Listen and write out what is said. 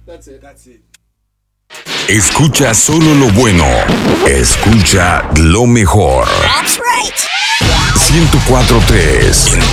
That's it. Escucha solo lo bueno. Escucha lo mejor. That's right. 104.3